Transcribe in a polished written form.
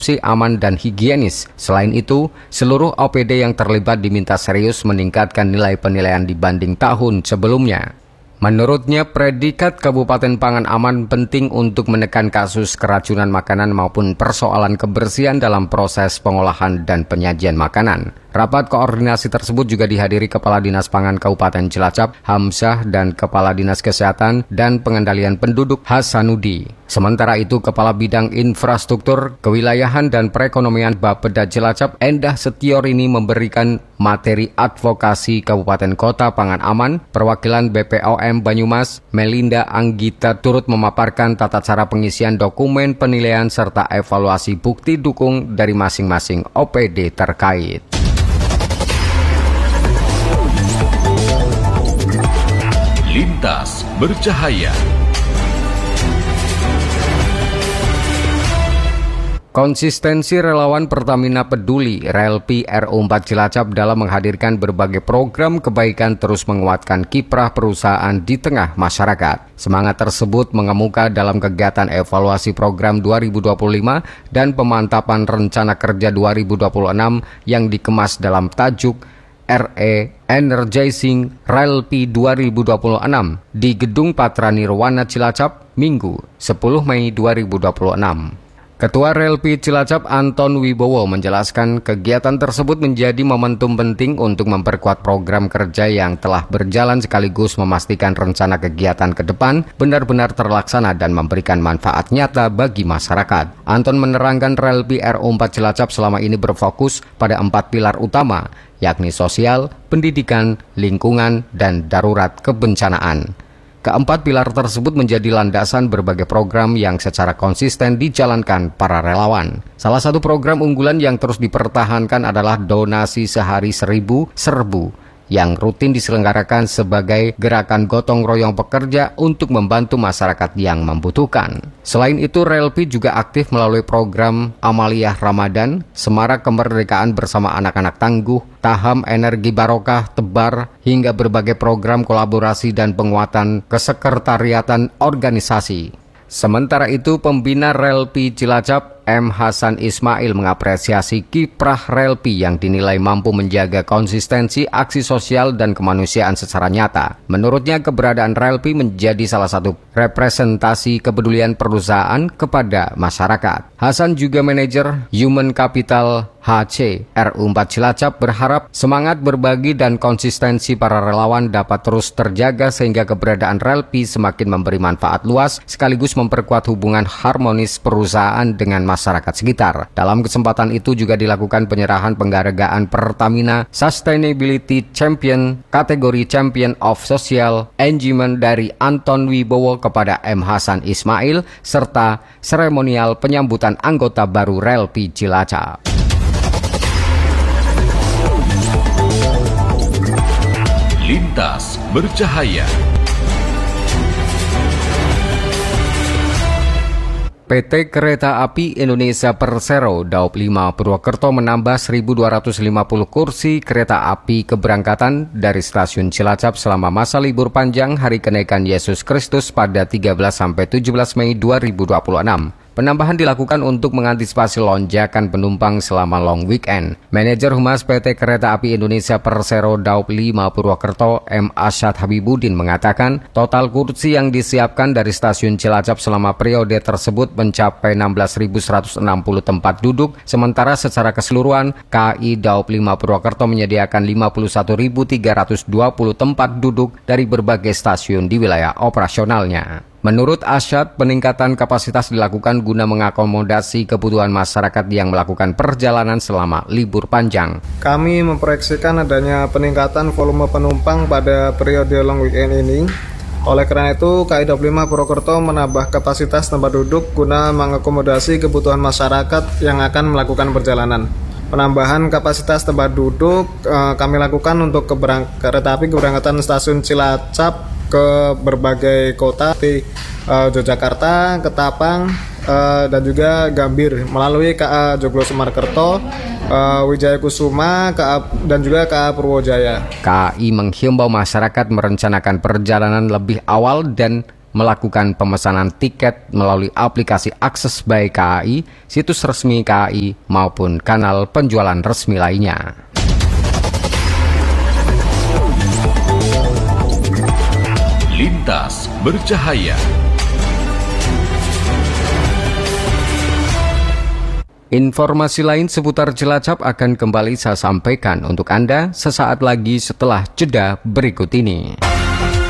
aman dan higienis. Selain itu, seluruh OPD yang terlibat diminta serius meningkatkan nilai penilaian dibanding tahun sebelumnya. Menurutnya, predikat Kabupaten Pangan Aman penting untuk menekan kasus keracunan makanan maupun persoalan kebersihan dalam proses pengolahan dan penyajian makanan. Rapat koordinasi tersebut juga dihadiri Kepala Dinas Pangan Kabupaten Cilacap, Hamzah, dan Kepala Dinas Kesehatan dan Pengendalian Penduduk, Hasanudi. Sementara itu, Kepala Bidang Infrastruktur, Kewilayahan, dan Perekonomian Bapeda Cilacap, Endah Setiorini memberikan materi advokasi Kabupaten Kota Pangan Aman. Perwakilan BPOM Banyumas, Melinda Anggita, turut memaparkan tata cara pengisian dokumen penilaian serta evaluasi bukti dukung dari masing-masing OPD terkait. Lintas Bercahaya. Konsistensi relawan Pertamina Peduli RLP RU4 Cilacap dalam menghadirkan berbagai program kebaikan terus menguatkan kiprah perusahaan di tengah masyarakat. Semangat tersebut mengemuka dalam kegiatan evaluasi program 2025 dan pemantapan rencana kerja 2026 yang dikemas dalam tajuk RE Energizing RLP 2026 di Gedung Patra Nirwana Cilacap, Minggu 10 Mei 2026. Ketua RLP Cilacap Anton Wibowo menjelaskan kegiatan tersebut menjadi momentum penting untuk memperkuat program kerja yang telah berjalan sekaligus memastikan rencana kegiatan ke depan benar-benar terlaksana dan memberikan manfaat nyata bagi masyarakat. Anton menerangkan RLP RU4 Cilacap selama ini berfokus pada 4 pilar utama, yakni sosial, pendidikan, lingkungan, dan darurat kebencanaan. Keempat pilar tersebut menjadi landasan berbagai program yang secara konsisten dijalankan para relawan. Salah satu program unggulan yang terus dipertahankan adalah donasi sehari 1000 serbu yang rutin diselenggarakan sebagai gerakan gotong royong pekerja untuk membantu masyarakat yang membutuhkan. Selain itu, RLP juga aktif melalui program Amaliyah Ramadan, Semarak Kemerdekaan Bersama Anak-anak Tangguh, Taham Energi Barokah, Tebar, hingga berbagai program kolaborasi dan penguatan kesekretariatan organisasi. Sementara itu, pembina RLP Cilacap M. Hasan Ismail mengapresiasi kiprah RLP yang dinilai mampu menjaga konsistensi aksi sosial dan kemanusiaan secara nyata. Menurutnya, keberadaan RLP menjadi salah satu representasi kepedulian perusahaan kepada masyarakat. Hasan juga manajer Human Capital HC RU4 Cilacap berharap semangat berbagi dan konsistensi para relawan dapat terus terjaga sehingga keberadaan RLP semakin memberi manfaat luas sekaligus memperkuat hubungan harmonis perusahaan dengan masyarakat sekitar. Dalam kesempatan itu juga dilakukan penyerahan penghargaan Pertamina Sustainability Champion kategori Champion of Social Engagement dari Anton Wibowo kepada M. Hasan Ismail serta seremonial penyambutan anggota baru RLP Cilacap. Lintas Bercahaya. PT Kereta Api Indonesia Persero Daop 5 Purwokerto menambah 1.250 kursi kereta api keberangkatan dari stasiun Cilacap selama masa libur panjang Hari Kenaikan Yesus Kristus pada 13-17 Mei 2026. Penambahan dilakukan untuk mengantisipasi lonjakan penumpang selama long weekend. Manajer Humas PT Kereta Api Indonesia Persero Daop 5 Purwokerto M. Asyad Habibudin mengatakan total kursi yang disiapkan dari stasiun Cilacap selama periode tersebut mencapai 16.160 tempat duduk, sementara secara keseluruhan KAI Daop 5 Purwokerto menyediakan 51.320 tempat duduk dari berbagai stasiun di wilayah operasionalnya. Menurut Asyad, peningkatan kapasitas dilakukan guna mengakomodasi kebutuhan masyarakat yang melakukan perjalanan selama libur panjang. Kami memproyeksikan adanya peningkatan volume penumpang pada periode long weekend ini. Oleh karena itu, KAI Daop 5 Purwokerto menambah kapasitas tempat duduk guna mengakomodasi kebutuhan masyarakat yang akan melakukan perjalanan. Penambahan kapasitas tempat duduk kami lakukan untuk kereta api keberangkatan stasiun Cilacap ke berbagai kota di Yogyakarta, Ketapang, dan juga Gambir melalui KA Joglo Semarkerto, Wijaya Kusuma, dan juga KA Purwojaya. KAI menghimbau masyarakat merencanakan perjalanan lebih awal dan melakukan pemesanan tiket melalui aplikasi Akses by KAI, situs resmi KAI, maupun kanal penjualan resmi lainnya. Lintas Bercahaya. Informasi lain seputar Cilacap akan kembali saya sampaikan untuk Anda sesaat lagi setelah jeda berikut ini.